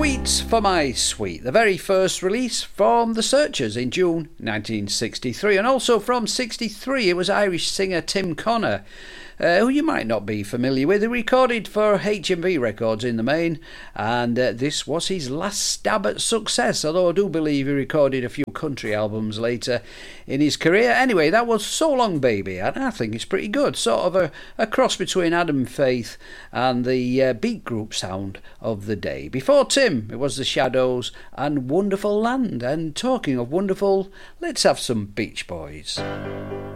Sweets for My Sweet, the very first release from The Searchers in June 1963, and also from 63 it was Irish singer Tim Connor, who you might not be familiar with, who recorded for HMV Records in the main, and this was his last stab at success, although I do believe he recorded a few country albums later in his career. Anyway, that was So Long Baby, and I think it's pretty good, sort of a cross between Adam Faith and the beat group sound of the day. Before Tim, it was The Shadows and Wonderful Land, and talking of wonderful, let's have some Beach Boys.